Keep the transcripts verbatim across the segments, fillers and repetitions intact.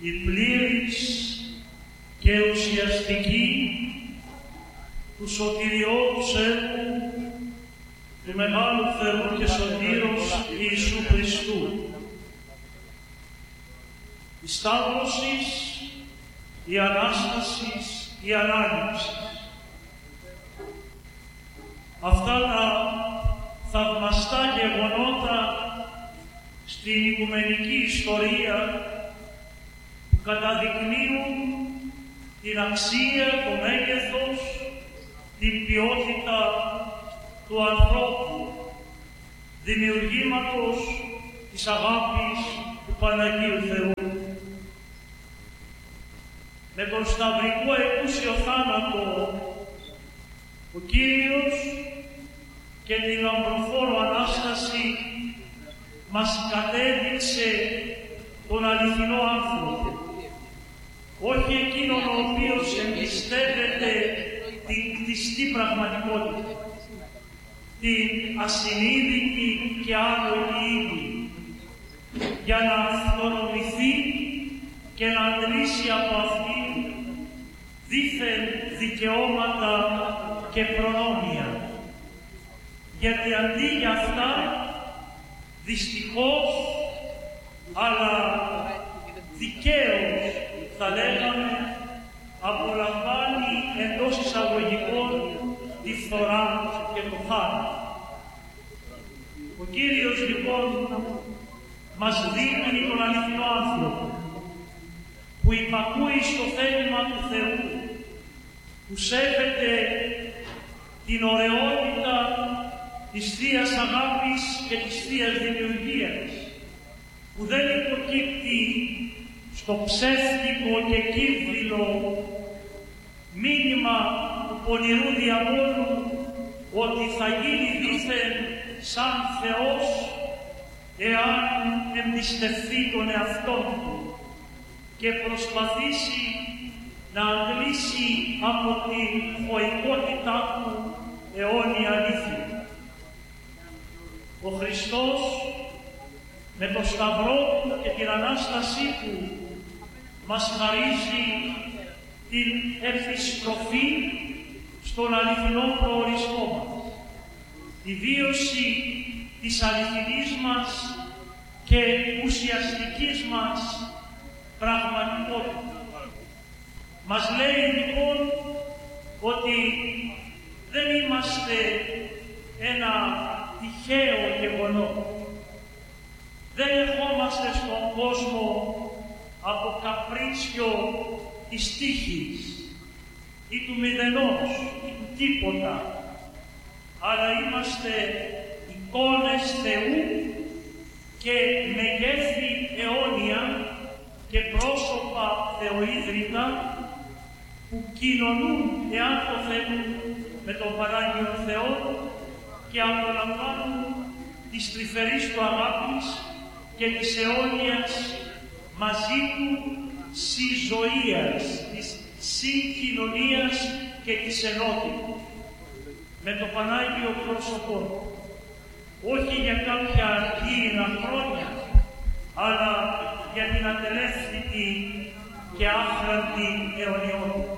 η πλήρης και ουσιαστική του σωτηριώδους έργου του Μεγάλου Θεού και Σωτήρος Ιησού Χριστού. Η Σταύρωσης, η Ανάστασης, η Ανάληψη. Αυτά τα θαυμαστά γεγονότα στην οικουμενική ιστορία που καταδεικνύουν την αξία, το μέγεθος, την ποιότητα του ανθρώπου, δημιουργήματος της αγάπης του Παναγίου Θεού. Με τον σταυρικό εκούσιο θάνατο, ο Κύριος και την λαμπροφόρο Ανάσταση μας κατέδειξε τον αληθινό άνθρωπο, όχι εκείνον ο οποίος εμπιστεύεται την κτιστή πραγματικότητα, την ασυνείδητη και άλογη ύλη, για να αυτονομηθεί και να αντλήσει από αυτή δήθεν δικαιώματα και προνόμια. Γιατί αντί για αυτά, δυστυχώς, αλλά δικαίως θα λέγαμε, απολαμβάνει εντός εισαγωγικών τη φθορά και το θάνατο. Ο Κύριος λοιπόν μας δείχνει τον αληθινό άνθρωπο, που υπακούει στο θέλημα του Θεού, που σέβεται την ωραιότητα της Θείας Αγάπης και της Θείας Δημιουργίας, που δεν υποκύπτει στο ψεύτικο και κύβδηλο μήνυμα του πονηρού διαβόλου ότι θα γίνει δήθεν σαν Θεός εάν εμπιστευτεί τον εαυτό του και προσπαθήσει να αντλήσει από την γοητικότητά του αιώνια αλήθεια. Ο Χριστός με το Σταυρό του και την Ανάστασή του μας χαρίζει την επιστροφή στον αληθινό προορισμό μας, τη βίωση της αληθινής μας και ουσιαστικής μας πραγματικότητα. Μας λέει λοιπόν ότι δεν είμαστε ένα τυχαίο γεγονός. Δεν ερχόμαστε στον κόσμο από καπρίσιο της τύχης ή του μηδενός ή του τίποτα, αλλά είμαστε εικόνες Θεού και μεγέθη αιώνια και πρόσωπα θεοίδρυτα που κοινωνούν, εάν το θέλουν, με τον Πανάγιο Θεό και απολαμβάνουν της τρυφερής του αγάπης και της αιώνιας μαζί του συζωίας, της συγκοινωνίας και της ενότητας με το Πανάγιο πρόσωπό, όχι για κάποια αργήινα χρόνια, αλλά για την ατελεύθητη και άχραντη αιωνιότητα.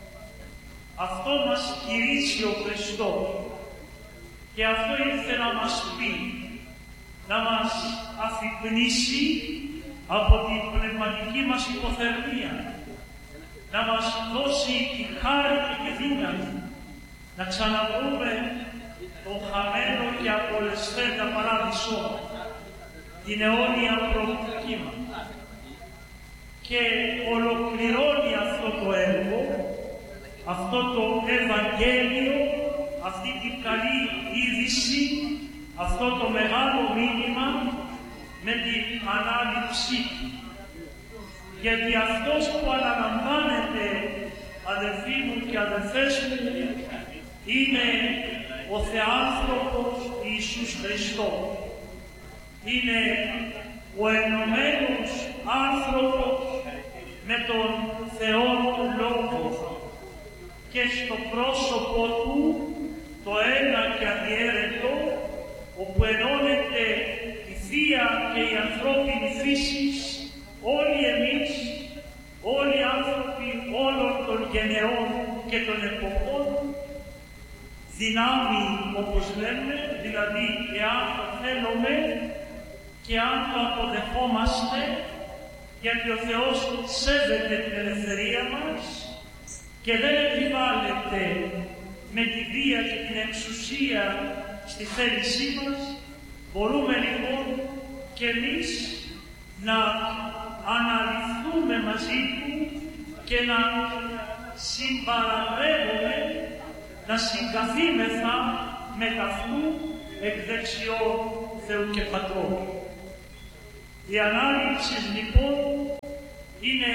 Αυτό μας κηρύσσει ο Χριστός και αυτό ήρθε να μας πει, να μας αφυπνήσει από την πνευματική μας υποθερμία, να μας δώσει τη χάρη και τη δύναμη να ξαναβρούμε τον χαμένο και απολεσθέντα παράδεισό, την αιώνια προοπτική μας. Και ολοκληρώνει αυτό το έργο, αυτό το Ευαγγέλιο, αυτή την καλή είδηση, αυτό το μεγάλο μήνυμα με την ανάληψή του. Γιατί αυτός που αναλαμβάνεται, αδελφοί μου και αδελφές μου, είναι ο Θεάνθρωπος Ιησούς Χριστός. Είναι ο ενωμένος άνθρωπος με τον Θεό Λόγο και στο πρόσωπο του το ένα και αδιέρετο, όπου ενώνεται η Θεία και η ανθρώπινη φύση, όλοι εμείς δυνάμει, όπως λέμε, δηλαδή εάν το θέλουμε και αν το αποδεχόμαστε, γιατί ο Θεός σέβεται την ελευθερία μας και δεν επιβάλλεται με τη βία και την εξουσία στη θέλησή μας, μπορούμε λοιπόν και εμείς να αναλυθούμε μαζί Του και να συμπαραδρεύουμε, να συγκαθήμεθα με ταυτού εκ δεξιών Θεού και Πατρός. Η ανάληψη λοιπόν είναι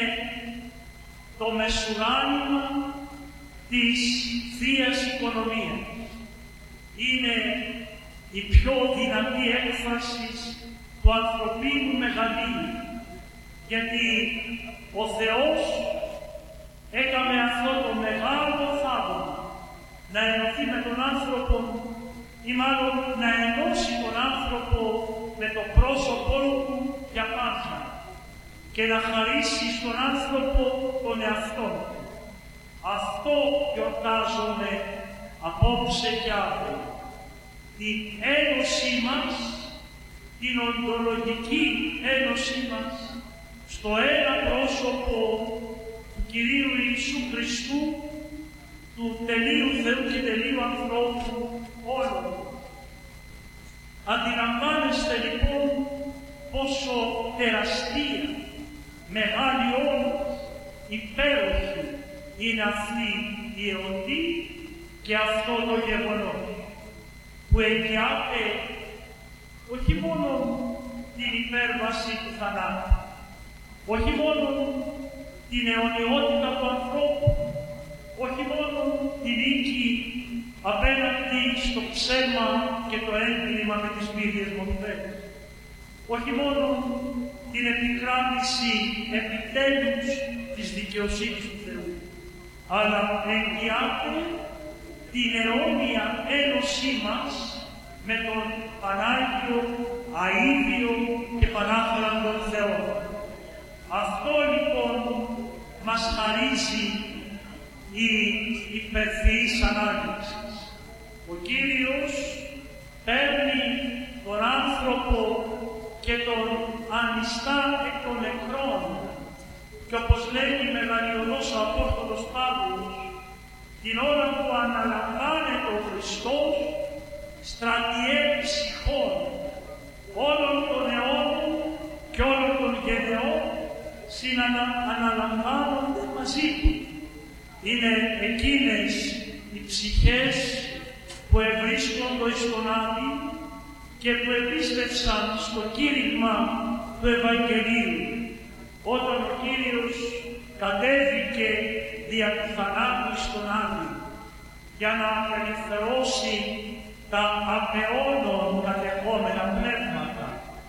το μεσουράνημα της Θείας Οικονομίας. Είναι η πιο δυνατή έκφραση του ανθρωπίνου μεγαλείου, γιατί ο Θεός έκαμε αυτό το μεγάλο θαύμα να ενωθεί με τον άνθρωπο ή μάλλον να ενώσει τον άνθρωπο με το πρόσωπό του για πάντα και να χαρίσει στον άνθρωπο τον εαυτό. Αυτό γιορτάζουμε απόψε και αύριο. Την ένωσή μας, την οντολογική ένωσή μας στο ένα πρόσωπο του Κυρίου Ιησού Χριστού, του τελείου Θεού και τελείου ανθρώπου όλων. Αντιλαμβάνεστε λοιπόν πόσο τεραστία, μεγάλη όλος, υπέροχη είναι αυτή η εορτή και αυτό το γεγονός που εγγυάται όχι μόνο την υπέρβαση του θανάτου, όχι μόνο την αιωνιότητα του ανθρώπου, όχι μόνο την νίκη απέναντι στο ψέμα και το έγκλημα με τις μύριες μορφές, όχι μόνο την επικράτηση επιτέλους της δικαιοσύνης του Θεού, αλλά εγγυάται την αιώνια ένωσή μας με τον Πανάγιο, αίδιο και Πανάχραντον Θεό. Αυτό λοιπόν μας χαρίζει η υπερθυής ανάληψη. Ο Κύριος παίρνει τον άνθρωπο και τον ανιστά εκ των νεκρών και όπως λέει μεγαλειωδός ο Απόστολος Παύλος, την ώρα που αναλαμβάνεται ο Χριστός στρατιέ ψυχών όλων των αιώνων και όλων των γενεών συναναλαμβάνονται μαζί Του. Είναι εκείνες οι ψυχές που ευρίσκονται εις τον Άδη και που επίστευσαν στο κήρυγμα του Ευαγγελίου, όταν ο Κύριος κατέβηκε δια του θανάτου στον Άδη για να απελευθερώσει τα απαιώνων κατεχόμενα πνεύματα.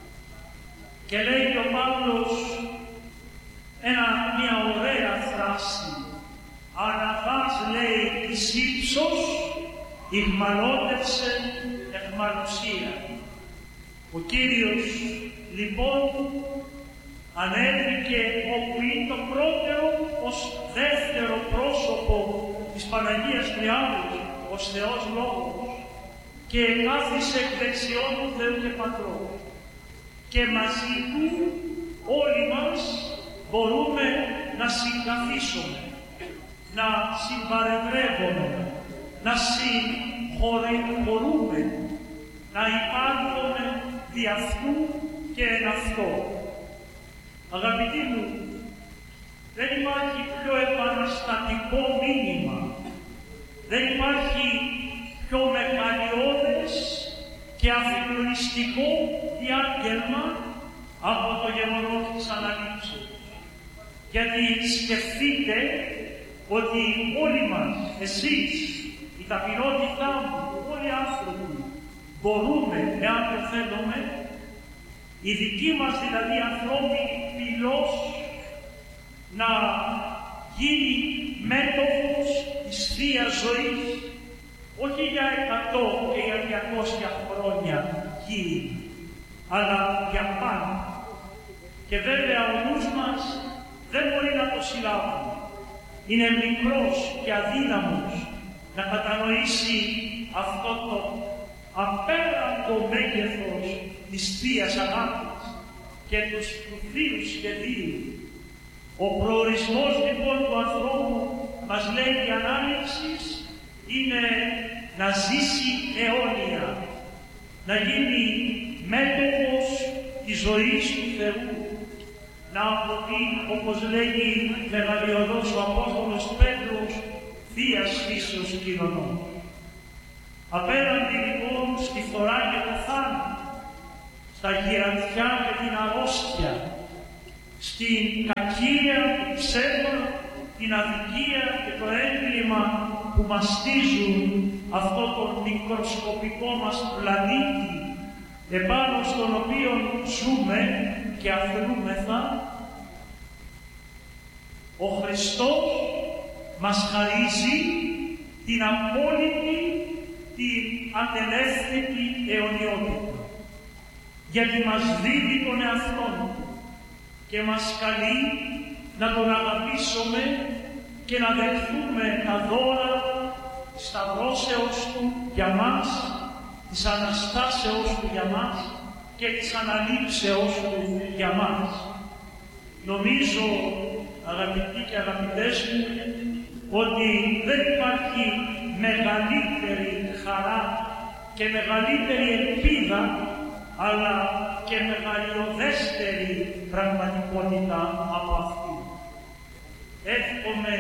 Και λέει ο Παύλος ένα, μια ωραία φράση, αναβάς λέει εις ύψος, ηγμαλώτευσε εχμαλωσία. Ο Κύριος λοιπόν ανέβηκε όπου είναι το πρώτερο ως δεύτερο πρόσωπο της Παναγίας Τριάδος, ως Θεός Λόγος, και κάθισε εκ δεξιών του Θεού και Πατρό. Και μαζί Του όλοι μας μπορούμε να συγκαθίσουμε, να συμπαρεδρεύουμε, να συγχωρούμε, να υπάρχουμε δι' αυτού και εν αυτό. Αγαπητοί μου, δεν υπάρχει πιο επαναστατικό μήνυμα, δεν υπάρχει πιο μεγαλειώδες και αφιπλοιστικό διάγγελμα από το γεγονός της αναλήψεως. Γιατί σκεφτείτε ότι όλοι μας, εσείς, η ταπεινότητά μου, όλοι οι άνθρωποι, μπορούμε, εάν το θέλουμε, η δική μας δηλαδή ανθρώπινη πυλός να γίνει μέτωπος της Θείας Ζωής, όχι για εκατό και για διακόσια χρόνια γη, αλλά για πάντα. Και βέβαια ο νους μας δεν μπορεί να το συλλάβει. Είναι μικρός και αδύναμος να κατανοήσει αυτό το απέραντο μέγεθος της Θείας Αγάπης και τους του Θείου σχεδίου. Ο προορισμός λοιπόν του ανθρώπου, μας λέει η Ανάληψη, είναι να ζήσει αιώνια, να γίνει μέτωπος της ζωής του Θεού, να αποδεί, όπως λέγει μεγαλειωδώς ο Απόστολος Πέτρος, Θείας φύσεως κοινωνών. Απέναντι λοιπόν στη φθορά και το θάνατο, στα γυραντιά και την αρρώστια, στην κακία, το ψέμα, την αδικία και το έγκλημα που μαστίζουν αυτό το μικροσκοπικό μας πλανήτη, επάνω στον οποίο ζούμε και αφαιρούμεθα, ο Χριστός μας χαρίζει την απόλυτη, την ατελεύθερη αιωνιότητα, γιατί μας δίδει τον εαυτόν του και μας καλεί να τον αγαπήσουμε και να δεχθούμε τα δώρα της σταυρώσεως του για μας, της Αναστάσεως του για μας και της Αναλήψεως του για μας. Νομίζω, αγαπητοί και αγαπητές μου, ότι δεν υπάρχει μεγαλύτερη χαρά και μεγαλύτερη ελπίδα, αλλά και μεγαλειωδέστερη πραγματικότητα από αυτή. Εύχομαι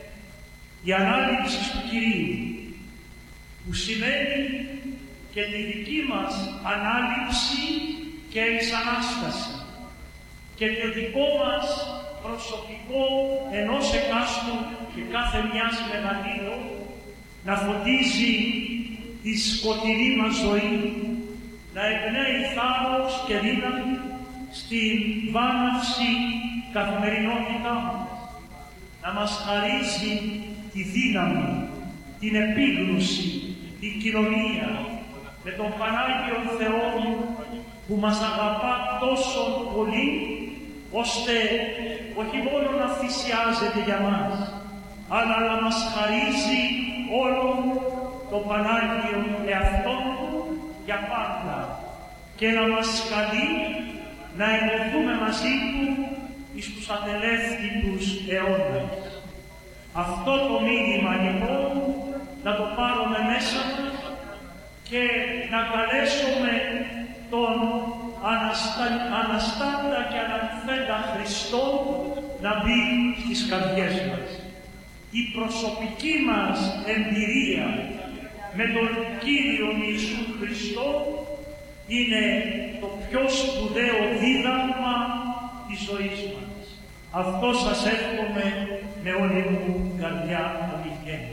η Ανάληψη του Κυρίου, που σημαίνει και τη δική μας ανάληψη και εξανάσταση και το δικό μας προσωπικό ενός εκάστου και κάθε μιας μεγαλύτερου να φωτίζει τη σκοτεινή μας ζωή, να εμπνέει θάρρος και δύναμη στην βάναυση καθημερινότητά μας, να μας χαρίζει τη δύναμη, την επίγνωση, την κοινωνία με τον Πανάγιο Θεό που μας αγαπά τόσο πολύ, ώστε όχι μόνο να θυσιάζεται για μας, αλλά να μας χαρίζει όλο το Πανάγιο εαυτόν του για πάντα και να μας καλεί να ενωθούμε μαζί του εις τους ατελεύθερους αιώνας. Αυτό το μήνυμα λοιπόν να το πάρουμε μέσα μας και να καλέσουμε τον αναστα... αναστάντα και αναλυθέντα Χριστό να μπει στις καρδιές μας. Η προσωπική μας εμπειρία με τον Κύριο Ιησού Χριστό είναι το πιο σπουδαίο δίδαγμα της ζωής μας. Αυτό σας εύχομαι με όλη μου καρδιά αληθιμένη.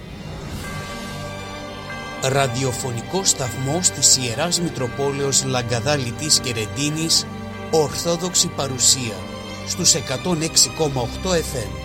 Ραδιοφωνικό σταθμός της Ιεράς Μητροπόλεως Λαγκαδάλητης και Ρεντίνης, Ορθόδοξη παρουσία στους εκατόν έξι κόμμα οκτώ εφ εμ.